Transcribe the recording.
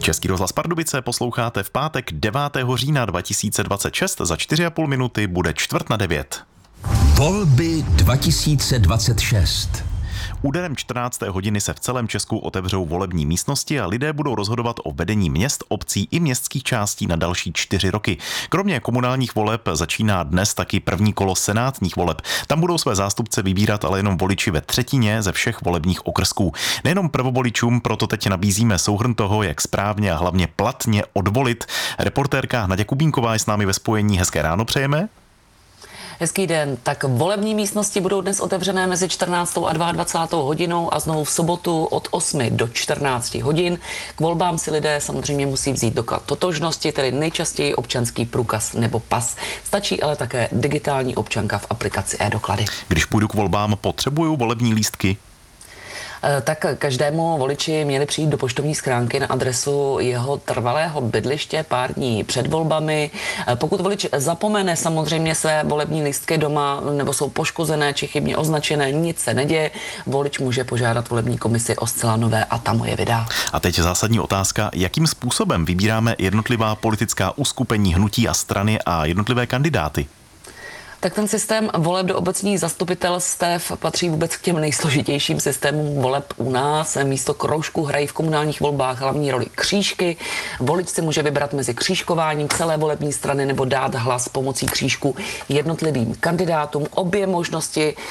Český rozhlas Pardubice posloucháte v pátek 9. října 2026. Za 4,5 minuty bude 8:45. Volby 2026. Úderem 14. hodiny se v celém Česku otevřou volební místnosti a lidé budou rozhodovat o vedení měst, obcí i městských částí na další 4 roky. Kromě komunálních voleb začíná dnes taky první kolo senátních voleb. Tam budou své zástupce vybírat ale jenom voliči ve třetině ze všech volebních okrsků. Nejenom prvovoličům, proto teď nabízíme souhrn toho, jak správně a hlavně platně odvolit. Reportérka Naděja Kubínková je s námi ve spojení. Hezké ráno přejeme. Hezký den. Tak volební místnosti budou dnes otevřené mezi 14. a 22. hodinou a znovu v sobotu od 8 do 14 hodin. K volbám si lidé samozřejmě musí vzít doklad totožnosti, tedy nejčastěji občanský průkaz nebo pas. Stačí ale také digitální občanka v aplikaci e-doklady. Když půjdu k volbám, potřebuju volební lístky? Tak každému voliči měli přijít do poštovní schránky na adresu jeho trvalého bydliště pár dní před volbami. Pokud volič zapomene samozřejmě své volební lístky doma nebo jsou poškozené či chybně označené, nic se neděje. Volič může požádat volební komisi o zcela nové a tam mu je vydá. A teď zásadní otázka, jakým způsobem vybíráme jednotlivá politická uskupení, hnutí a strany a jednotlivé kandidáty? Tak ten systém voleb do obecních zastupitelstev patří vůbec k těm nejsložitějším systémům voleb u nás. Místo kroužku hrají v komunálních volbách hlavní roli křížky. Volič si může vybrat mezi křížkováním celé volební strany nebo dát hlas pomocí křížku jednotlivým kandidátům. Obě možnosti